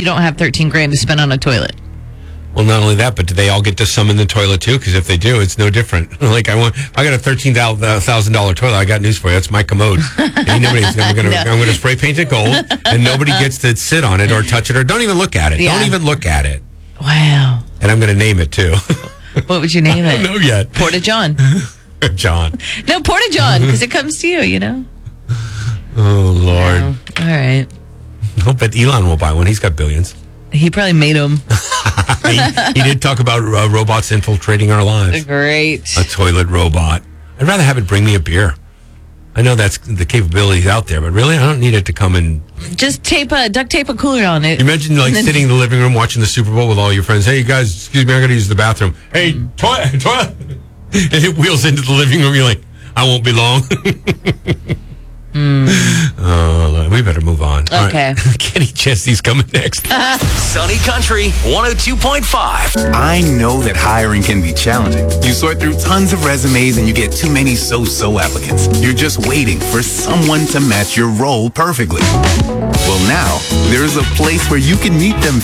don't have $13,000 to spend on a toilet. Well, not only that, but do they all get to some in the toilet too? Because if they do, it's no different. Like I got a $13,000 toilet. I got news for you. That's my commode. Ain't nobody's I'm going to spray paint it gold, and nobody gets to sit on it or touch it or don't even look at it. Yeah. Don't even look at it. Wow. And I'm going to name it too. What would you name it? I don't know yet. Porta John. John. No, Porta John, because it comes to you, Oh, Lord. Oh, all right. I'll bet Elon will buy one. He's got billions. He probably made them. He did talk about robots infiltrating our lives. Great. A toilet robot. I'd rather have it bring me a beer. I know that's the capabilities out there, but really, I don't need it to come and... Just duct tape a cooler on it. You imagine sitting in the living room watching the Super Bowl with all your friends. Hey, you guys, excuse me, I got to use the bathroom. Hey, toilet. And it wheels into the living room. You're like, I won't be long. Oh, we better move on. Okay. Right. Kenny Chesty's coming next. Sunny Country 102.5. I know that hiring can be challenging. You sort through tons of resumes and you get too many so-so applicants. You're just waiting for someone to match your role perfectly. Well, now, there's a place where you can meet them